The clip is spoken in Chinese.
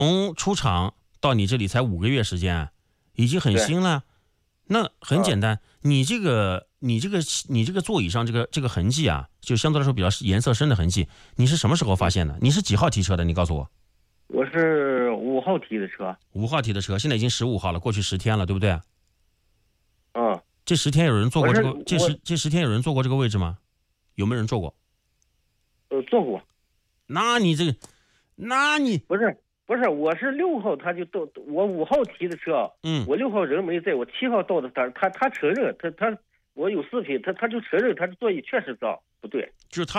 从出厂到你这里才5个月时间，已经很新了。那很简单，你这个座椅上这个痕迹啊，就相对来说比较颜色深的痕迹，你是什么时候发现的？你是几号提车的？你告诉我。 我是5号提的车。 5号提的车，现在已经15号了，过去10天了，对不对？ 嗯。 这10天有人坐过这个？这10天有人坐过这个位置吗？有没有人坐过？ 坐过。 那你这个，那你不是，我是6号他就到，我5号提的车，我6号人没在，我7号到的，他承认，我有视频，他就承认他的座椅确实脏，不对， 就是他